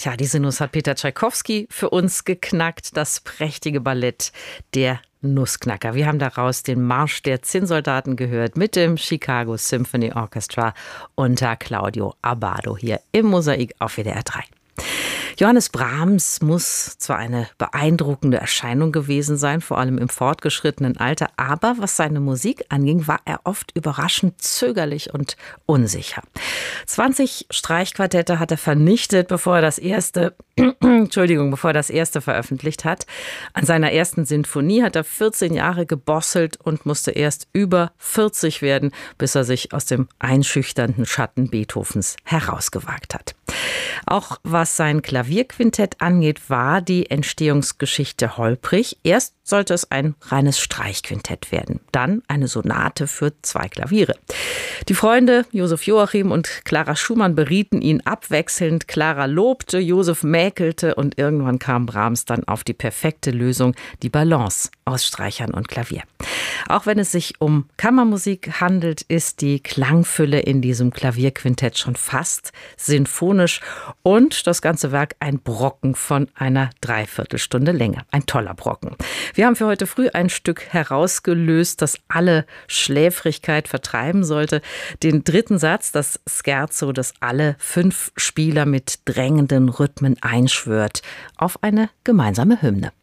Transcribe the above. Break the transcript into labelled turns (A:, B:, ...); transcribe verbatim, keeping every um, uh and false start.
A: Tja, die Sinus hat Peter Tschaikowski für uns geknackt, das prächtige Ballett der Nussknacker. Wir haben daraus den Marsch der Zinnsoldaten gehört mit dem Chicago Symphony Orchestra unter Claudio Abbado hier im Mosaik auf W D R drei. Johannes Brahms muss zwar eine beeindruckende Erscheinung gewesen sein, vor allem im fortgeschrittenen Alter, aber was seine Musik anging, war er oft überraschend zögerlich und unsicher. zwanzig Streichquartette hat er vernichtet, bevor er das erste, Entschuldigung, bevor er das erste veröffentlicht hat. An seiner ersten Sinfonie hat er vierzehn Jahre gebosselt und musste erst über vierzig werden, bis er sich aus dem einschüchternden Schatten Beethovens herausgewagt hat. Auch was sein Klavierquintett angeht, war die Entstehungsgeschichte holprig. Erst sollte es ein reines Streichquintett werden, dann eine Sonate für zwei Klaviere. Die Freunde Josef Joachim und Clara Schumann berieten ihn abwechselnd. Clara lobte, Josef mäkelte und irgendwann kam Brahms dann auf die perfekte Lösung, die Balance aus Streichern und Klavier. Auch wenn es sich um Kammermusik handelt, ist die Klangfülle in diesem Klavierquintett schon fast sinfonisch und das ganze Werk ein Brocken von einer Dreiviertelstunde Länge. Ein toller Brocken. Wir haben für heute früh ein Stück herausgelöst, das alle Schläfrigkeit vertreiben sollte. Den dritten Satz, das Scherzo, das alle fünf Spieler mit drängenden Rhythmen einschwört auf eine gemeinsame Hymne.